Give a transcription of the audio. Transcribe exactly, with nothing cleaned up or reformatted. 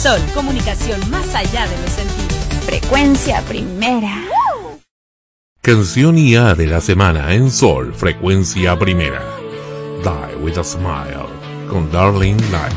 Sol, comunicación más allá de los sentidos. Frecuencia primera. Canción I A de la semana en Sol, Frecuencia Primera. Die with a Smile, con Darling Light.